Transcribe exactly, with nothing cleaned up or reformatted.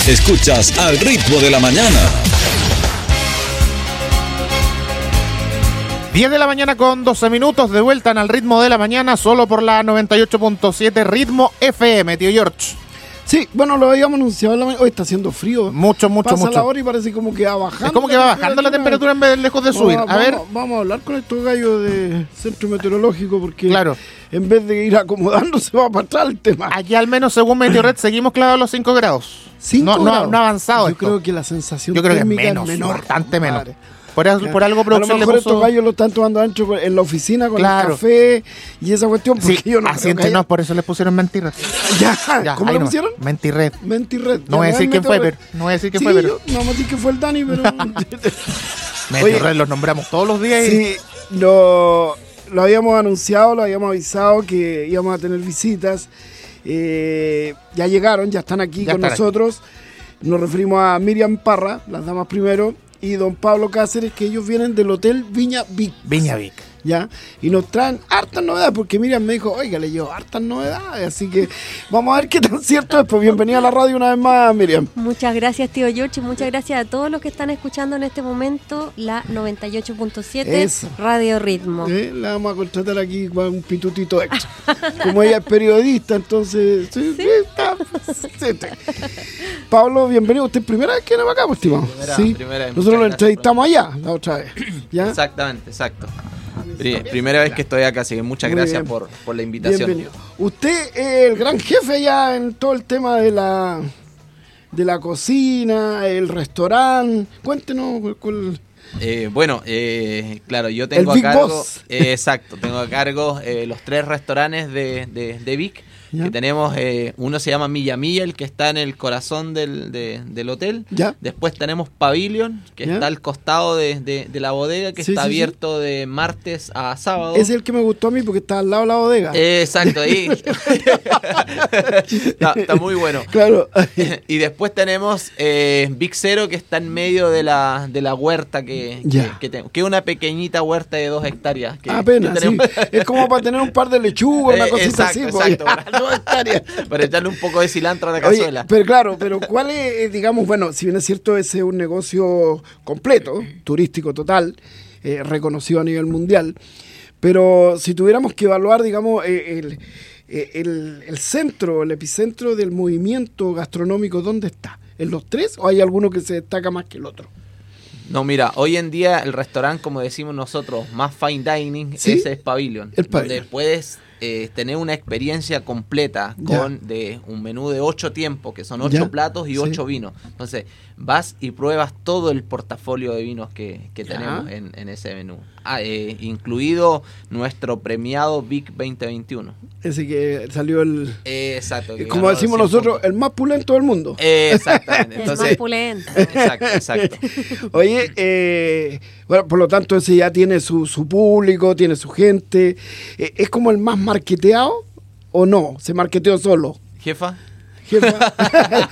Escuchas Al Ritmo de la Mañana. diez de la mañana con doce minutos, de vuelta en Al Ritmo de la Mañana, solo por la noventa y ocho punto siete Ritmo F M, tío George. Sí, bueno, lo habíamos anunciado en la mañana. Hoy está haciendo frío. Mucho, mucho, Pasa mucho. la hora y parece como que va bajando. Es como que va bajando la temperatura en vez de lejos de subir. Vamos, A ver. Vamos, vamos a hablar con estos gallos de centro meteorológico porque Claro. en vez de ir acomodándose va para atrás el tema. Aquí al menos según Meteorred seguimos clavados a los cinco grados. ¿Cinco no, no, grados? no ha avanzado Yo esto. creo que la sensación Yo creo que es térmica menos, menor. bastante menos. Madre. Por, al- por algo A lo producción le mejor puso... estos gallos lo están tomando ancho en la oficina con Claro. el café y esa cuestión. Porque Sí, yo no así creo que entre nos, haya- por eso les pusieron Mentirred. Ya, Ya, ¿cómo ahí lo nomás. pusieron? Mentirred. Mentirred. No voy a decir quién fue, pero... No voy a decir quién Sí, fue, pero... yo, no vamos a decir que fue el Dani, pero... Mentirred los nombramos todos los días y... Sí, lo, lo habíamos anunciado, lo habíamos avisado que íbamos a tener visitas. Eh, ya llegaron, ya están aquí Ya con están nosotros. Nos referimos a Miriam Parra, las damas primero, y don Pablo Cáceres, que ellos vienen del Hotel Viña Vic. Viña Vic. ¿Ya? Y nos traen hartas novedades, porque Miriam me dijo, oiga, le llevo hartas novedades, así que vamos a ver qué tan cierto es. Pues bienvenida a la radio una vez más, Miriam. Muchas gracias, tío George, y muchas gracias a todos los que están escuchando en este momento la noventa y ocho punto siete Eso. Radio Ritmo. ¿Eh? La vamos a contratar aquí con un pitutito extra. Como ella es periodista, entonces... Sí, sí, está, sí, está. Pablo, bienvenido. ¿Usted es primera vez que viene para acá, pues, estimado? Primera- Sí. primera vez, Nosotros muchas lo gracias entrevistamos allá la otra vez. ¿Ya? Exactamente, exacto. Pri- primera vez que estoy acá, así que muchas Muy gracias bien. por, por la invitación. Bienvenido. Usted es el gran jefe ya en todo el tema de la de la cocina, el restaurante. Cuéntenos cuál- Eh, bueno, eh, claro, yo tengo El Big a cargo, Boss. eh, exacto, tengo a cargo eh, los tres restaurantes de, de, de Vic, ¿Ya? que tenemos, eh, uno se llama Milla Milla, el que está en el corazón del, de- del hotel. ¿Ya? Después tenemos Pavilion, que ¿Ya? está al costado de, de- de la bodega, que Sí, está sí, sí. abierto de martes a sábado. Es el que me gustó a mí porque está al lado de la bodega. Eh, exacto, ahí. está, está muy bueno. Claro. Y después tenemos eh, Big Zero, que está en medio de la, de la huerta que, que, Ya. que tenemos, que es una pequeñita huerta de dos hectáreas. Que, Apenas, que sí. tenemos. Es como para tener un par de lechugas, una Eh, cosita exacto, así. pues, exacto. ya, no estaría. Para echarle un poco de cilantro a la Oye, cazuela. pero claro, pero ¿cuál es, eh, digamos, bueno, si bien es cierto, ese es un negocio completo, turístico total, eh, reconocido a nivel mundial, pero si tuviéramos que evaluar, digamos, eh, el, eh, el, el centro, el epicentro del movimiento gastronómico, ¿dónde está? ¿En los tres o hay alguno que se destaca más que el otro? No, mira, hoy en día el restaurante, como decimos nosotros, más fine dining, ¿Sí? ese es Pavilion. El donde Pavilion. puedes eh, tener una experiencia completa Ya. con de un menú de ocho tiempos, que son ocho Ya. platos y Sí. ocho vinos. Entonces, vas y pruebas todo el portafolio de vinos que, que Ya. tenemos en, en ese menú. Ah, eh, incluido nuestro premiado Vic veinte veintiuno. Ese que salió el, Eh, exacto. que como ganó decimos cien nosotros, puntos. el más pulento del mundo. Eh, exactamente. El Entonces, más pulento. exacto, exacto. Oye, eh, bueno, por lo tanto ese ya tiene su, su público, tiene su gente. Eh, ¿Es como el más marketeado o no? ¿Se marketeó solo? Jefa. Jefa.